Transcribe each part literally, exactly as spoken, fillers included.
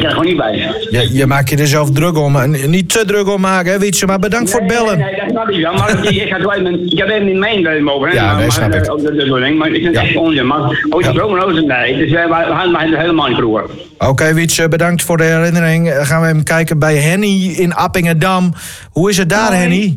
ik er gewoon niet bij. Je, je maakt je er zelf druk om. En niet te druk om maken, hè, Wietse. Maar bedankt nee, voor het bellen. Nee, nee, dat snap ik wel. Maar ik, ik, ga mijn, ik heb even in mijn bellen mogen. Hè, ja, maar, dat snap maar, ik. Uh, dat, dat, maar ik vind het ja. echt onzin. Maar ooit ja. Dromen rozen, nee. Dus wij, wij gaan het helemaal niet proeven. Oké, okay, Wietse, bedankt voor de herinnering. Uh, gaan we even kijken bij Henny in Appingedam. Hoe is het daar, Hoi. Henny?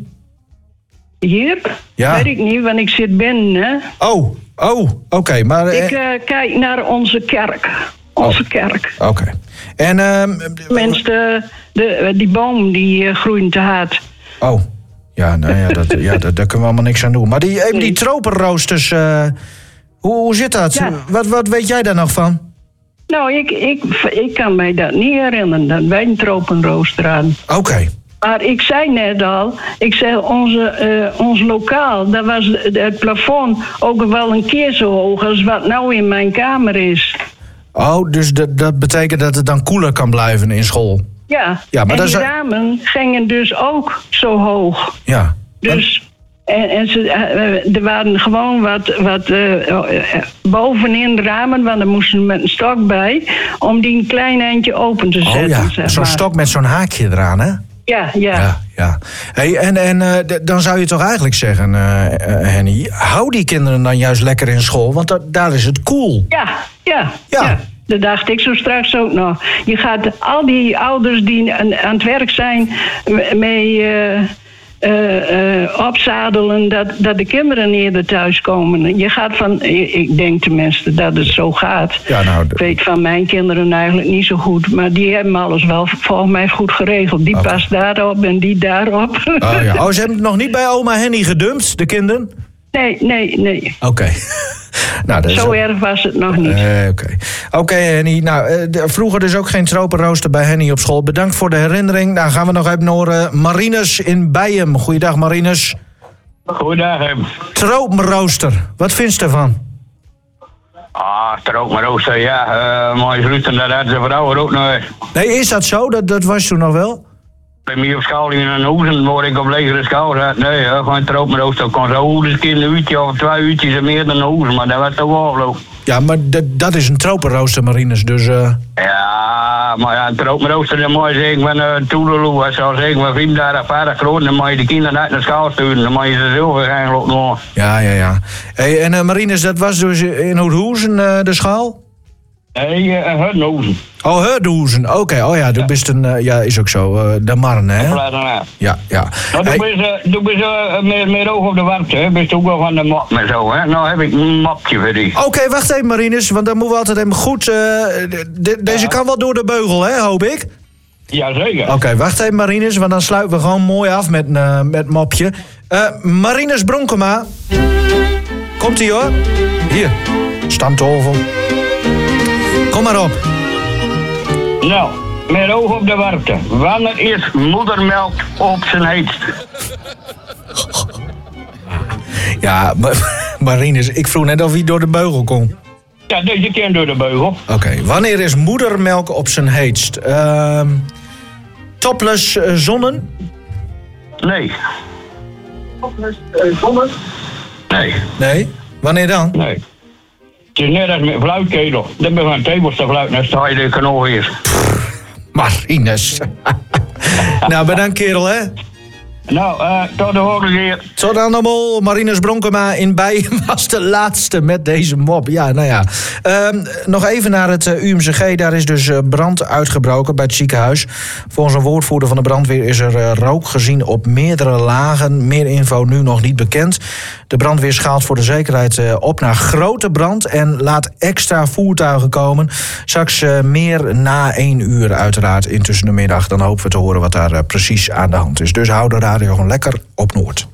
Hier? Ja. Weet ik niet, want ik zit binnen, hè. Oh, oh, oké. Okay, maar ik uh, kijk naar onze kerk. Onze oh. kerk. Oké. Okay. En... Uh, Tenminste, de, die boom die uh, groeit te hard. Oh, ja, nou ja, dat, ja dat, daar kunnen we allemaal niks aan doen. Maar die, even die tropenroosters, uh, hoe, hoe zit dat? Ja. Wat, wat weet jij daar nog van? Nou, ik, ik, ik kan mij dat niet herinneren, dat wij een tropenrooster hadden. Oké. Okay. Maar ik zei net al, ik zei onze, uh, ons lokaal, daar was het plafond ook wel een keer zo hoog als wat nou in mijn kamer is. Oh, dus dat, dat betekent dat het dan koeler kan blijven in school? Ja, ja maar en dat die is... ramen gingen dus ook zo hoog. Ja. Dus, en, en ze, uh, er waren gewoon wat, wat uh, uh, bovenin de ramen, want er moesten met een stok bij, om die een klein eindje open te zetten. Oh ja, zeg zo'n maar. stok met zo'n haakje eraan, hè? Ja, ja. ja, ja. Hey, en en uh, d- dan zou je toch eigenlijk zeggen, uh, uh, Henny, hou die kinderen dan juist lekker in school, want da- daar is het cool. Ja, ja, ja. ja. Dat dacht ik zo straks ook nog. Je gaat al die ouders die aan, aan het werk zijn mee uh, uh, uh, opzadelen dat, dat de kinderen eerder thuiskomen. Je gaat van, ik denk tenminste dat het zo gaat. Ja, nou, de... Ik weet van mijn kinderen eigenlijk niet zo goed, maar die hebben alles wel volgens mij goed geregeld. Die okay. past daarop en die daarop. Oh, ja. oh, ze hebben het nog niet bij oma Henny gedumpt, de kinderen? Nee, nee, nee. Oké. Okay. Nou, dat Zo is... erg was het nog niet. Uh, Oké, okay. okay, Henny. Nou, uh, de, vroeger dus ook geen tropenrooster bij Henny op school. Bedankt voor de herinnering. Nou, gaan we nog even naar uh, Marinus in Bijem. Goeiedag, Marinus. Goeiedag, hem. Tropenrooster. Wat vind je ervan? Ah, tropenrooster, ja. Uh, mooi groeten, dat hadden ze vrouwen ook nog. Nee, is dat zo? Dat, dat was toen nog wel? Bij mij op school in een hoezen, waar ik op legere school zat. Nee, ja, gewoon tropenrooster. Ik kon zo hoezen een uurtje of twee uurtjes en meer dan een hoezen, maar dat was toch wel geloof. Ja, maar dat, dat is een tropenrooster, Marinus, dus... Uh... Ja, maar ja, een tropenrooster, dan moet je zeggen van uh, Toedeloe. Als je al zeggen van vijfendertig, vijftig groot, dan moet je de kinderen uit naar school sturen. Dan moet je ze zelf eigenlijk nog. Ja, ja, ja. Hey, en uh, Marinus, dat was dus in Hoedhoezen, uh, de school? Nee, uh, Hudhoezen. Oh, Hudhoezen, oké. Okay. Oh ja, dat is een, uh, ja, is ook zo. Uh, de Marne, hè? Ja, ja. Nou, doe hey. eens uh, uh, meer, meer oog op de warmte, hè? Bist ook wel van de mop en zo, hè? Nou heb ik een mopje voor die. Oké, okay, wacht even, Marinus, want dan moeten we altijd even goed... Uh, de, de, deze ja. kan wel door de beugel, hè, hoop ik? Jazeker. Oké, okay, wacht even, Marinus, want dan sluiten we gewoon mooi af met een uh, met mopje. Uh, Marinus Bronkema. Komt-ie, hoor. Hier, stamtafel. Kom maar op. Nou, met oog op de warmte. Wanneer is moedermelk op zijn heetst? Ja, Marinus, ik vroeg net of hij door de beugel kon. Ja, deze keer door de beugel. Oké, okay. Wanneer is moedermelk op zijn heetst? Uh, topless uh, zonnen? Nee. Topless uh, zonnen? Nee. Nee? Wanneer dan? Nee. Het is net als met fluitkedel. Dan ben je van tebels te fluiten en sta je de kanoor hier. Marinus. Nou, bedankt kerel, hè. Nou, uh, tot de volgende keer. Tot dan allemaal. Marinus Bronkema in Bijen was de laatste met deze mop. Ja, nou ja. Uh, nog even naar het uh, U M C G. Daar is dus uh, brand uitgebroken bij het ziekenhuis. Volgens een woordvoerder van de brandweer is er uh, rook gezien op meerdere lagen. Meer info nu nog niet bekend. De brandweer schaalt voor de zekerheid uh, op naar grote brand en laat extra voertuigen komen. Straks uh, meer na één uur uiteraard intussen de middag. Dan hopen we te horen wat daar uh, precies aan de hand is. Dus hou de radio gewoon lekker op Noord.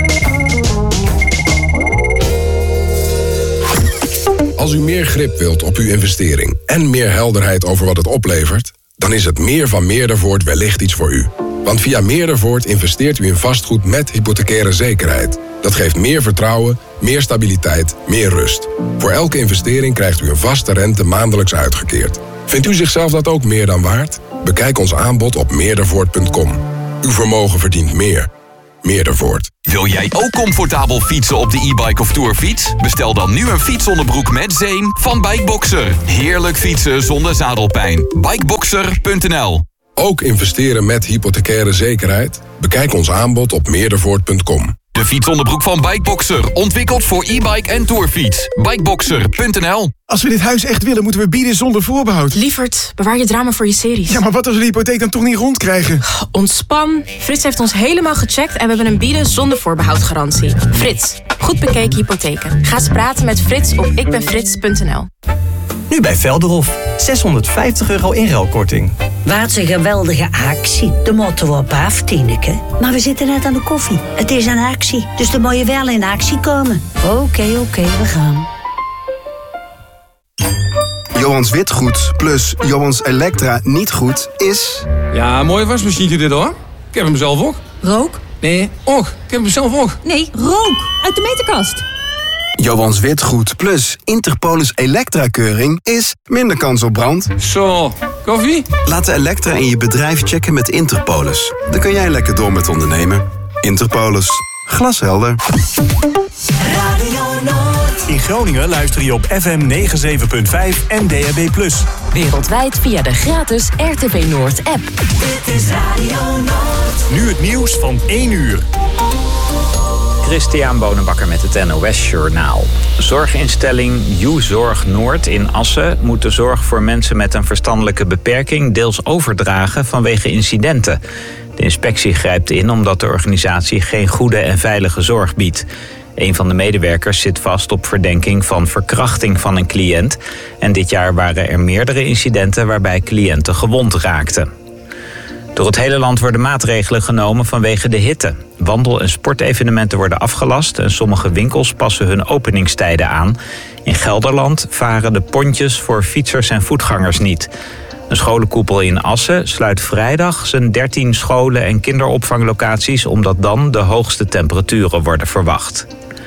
Als u meer grip wilt op uw investering en meer helderheid over wat het oplevert, dan is het Meer van Meerdervoort wellicht iets voor u. Want via Meerdervoort investeert u in vastgoed met hypothecaire zekerheid. Dat geeft meer vertrouwen, meer stabiliteit, meer rust. Voor elke investering krijgt u een vaste rente maandelijks uitgekeerd. Vindt u zichzelf dat ook meer dan waard? Bekijk ons aanbod op meerdervoort punt com. Uw vermogen verdient meer. Meerdervoort. Wil jij ook comfortabel fietsen op de e-bike of tourfiets? Bestel dan nu een fietsonderbroek met zeem van Bikeboxer. Heerlijk fietsen zonder zadelpijn. Bikeboxer punt n l. Ook investeren met hypothecaire zekerheid? Bekijk ons aanbod op meerdervoort punt com. De fietsonderbroek van Bikeboxer. Ontwikkeld voor e-bike en tourfiets. Bikeboxer punt n l. Als we dit huis echt willen, moeten we bieden zonder voorbehoud. Lievert, bewaar je drama voor je series. Ja, maar wat als we de hypotheek dan toch niet rondkrijgen? Ontspan. Frits heeft ons helemaal gecheckt en we hebben een bieden zonder voorbehoud garantie. Frits, goed bekeken hypotheken. Ga eens praten met Frits op ikbenfrits punt n l. Nu bij Velderhof. zeshonderdvijftig euro inruilkorting. Wat een geweldige actie. De moeten we op af, Tineke. Maar we zitten net aan de koffie. Het is een actie, dus dan moet je wel in actie komen. Oké, okay, oké, okay, we gaan. Johans Witgoed plus Johans Elektra niet goed is... Ja, mooie wasmachine dit hoor. Ik heb hem zelf ook. Rook? Nee, och. Ik heb hem zelf ook. Nee, rook. Uit de meterkast. Johans Witgoed plus Interpolis Elektra-keuring is minder kans op brand. Zo, koffie? Laat de Elektra in je bedrijf checken met Interpolis. Dan kun jij lekker door met ondernemen. Interpolis. Glashelder. Radio Noord. In Groningen luister je op F M negenenzeventig punt vijf en D A B plus. Wereldwijd via de gratis R T V Noord app. Dit is Radio Noord. Nu het nieuws van één uur. Christian Bonenbakker met het N O S Journaal. Zorginstelling U-Zorg Noord in Assen moet de zorg voor mensen met een verstandelijke beperking deels overdragen vanwege incidenten. De inspectie grijpt in omdat de organisatie geen goede en veilige zorg biedt. Een van de medewerkers zit vast op verdenking van verkrachting van een cliënt. En dit jaar waren er meerdere incidenten waarbij cliënten gewond raakten. Door het hele land worden maatregelen genomen vanwege de hitte. Wandel- en sportevenementen worden afgelast en sommige winkels passen hun openingstijden aan. In Gelderland varen de pontjes voor fietsers en voetgangers niet. Een scholenkoepel in Assen sluit vrijdag zijn dertien scholen en kinderopvanglocaties omdat dan de hoogste temperaturen worden verwacht.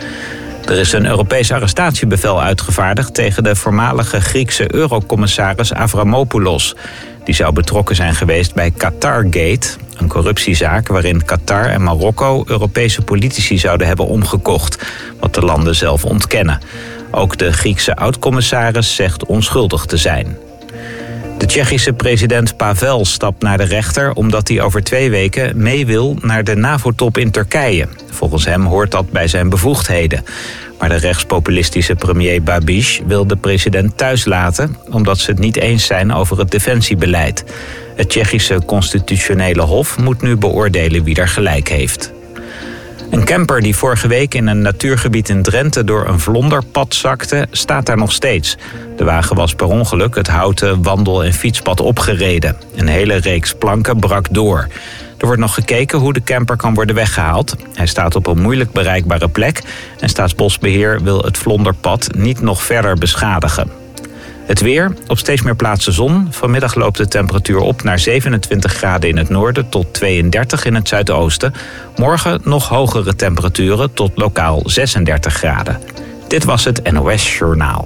Er is een Europees arrestatiebevel uitgevaardigd tegen de voormalige Griekse eurocommissaris Avramopoulos. Die zou betrokken zijn geweest bij Qatargate, een corruptiezaak waarin Qatar en Marokko Europese politici zouden hebben omgekocht, wat de landen zelf ontkennen. Ook de Griekse oud-commissaris zegt onschuldig te zijn. De Tsjechische president Pavel stapt naar de rechter omdat hij over twee weken mee wil naar de NAVO-top in Turkije. Volgens hem hoort dat bij zijn bevoegdheden. Maar de rechtspopulistische premier Babiš wil de president thuis laten omdat ze het niet eens zijn over het defensiebeleid. Het Tsjechische constitutionele hof moet nu beoordelen wie er gelijk heeft. Een camper die vorige week in een natuurgebied in Drenthe door een vlonderpad zakte, staat daar nog steeds. De wagen was per ongeluk het houten wandel- en fietspad opgereden. Een hele reeks planken brak door. Er wordt nog gekeken hoe de camper kan worden weggehaald. Hij staat op een moeilijk bereikbare plek en Staatsbosbeheer wil het vlonderpad niet nog verder beschadigen. Het weer, op steeds meer plaatsen zon. Vanmiddag loopt de temperatuur op naar zevenentwintig graden in het noorden tot tweeëndertig in het zuidoosten. Morgen nog hogere temperaturen tot lokaal zesendertig graden. Dit was het N O S Journaal.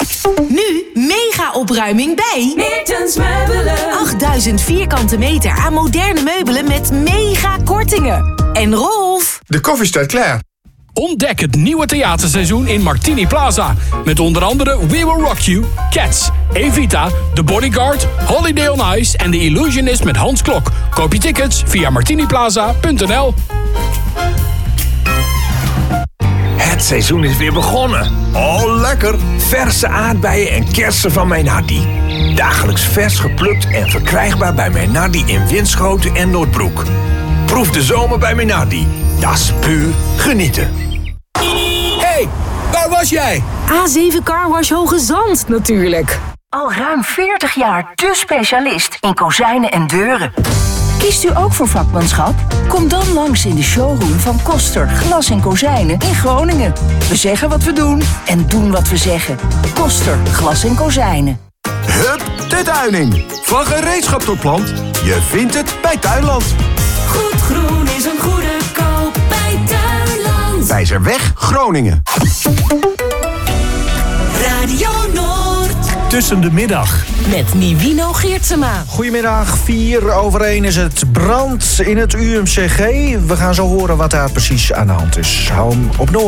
Nu mega opruiming bij Meertens Meubelen. achtduizend vierkante meter aan moderne meubelen met mega kortingen. En Rolf, De koffie staat klaar. Ontdek het nieuwe theaterseizoen in Martini Plaza. Met onder andere We Will Rock You, Cats, Evita, The Bodyguard, Holiday on Ice en The Illusionist met Hans Klok. Koop je tickets via martiniplaza punt n l. Het seizoen is weer begonnen. Oh, lekker. Verse aardbeien en kersen van Meinardi. Dagelijks vers geplukt en verkrijgbaar bij Meinardi in Winschoten en Noordbroek. Proef de zomer bij Meinardi. Dat is puur genieten. Hey, waar was jij? A zeven Carwash Hoge Zand natuurlijk. Al ruim veertig jaar de specialist in kozijnen en deuren. Kiest u ook voor vakmanschap? Kom dan langs in de showroom van Koster Glas en Kozijnen in Groningen. We zeggen wat we doen en doen wat we zeggen. Koster Glas en Kozijnen. Hup, de tuining. Van gereedschap tot plant. Je vindt het bij Tuinland. Goed groen is een goede koop bij Tuinland. Wijzerweg, Groningen. Radio Noord. tussen de middag. Met Nivino Geertsema. Goedemiddag, vier over één is het brand in het U M C G. We gaan zo horen wat daar precies aan de hand is. Hou hem op Noord.